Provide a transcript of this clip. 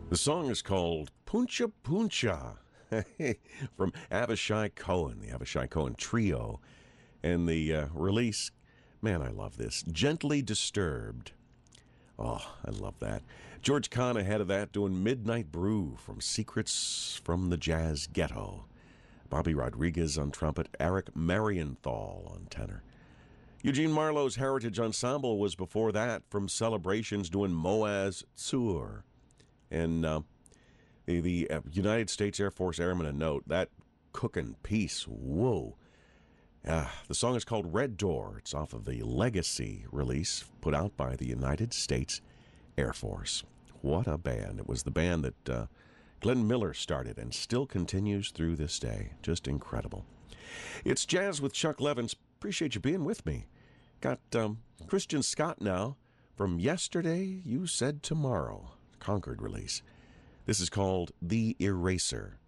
The song is called Puncha Puncha from Avishai Cohen, the Avishai Cohen Trio. And the release, man, I love this. Gently Disturbed. Oh, I love that. George Kahn ahead of that doing Midnight Brew from Secrets from the Jazz Ghetto. Bobby Rodriguez on trumpet, Eric Marienthal on tenor. Eugene Marlow's Heritage Ensemble was before that from Celebrations doing Moaz Tzur. And the United States Air Force Airmen, a note, that cooking piece, whoa. The song is called Red Door. It's off of the Legacy release put out by the United States Air Force. What a band. It was the band that Glenn Miller started and still continues through this day. Just incredible. It's Jazz with Chuck Levins. Appreciate you being with me. Got Christian Scott now from Yesterday You Said Tomorrow, Concord release. This is called The Eraser.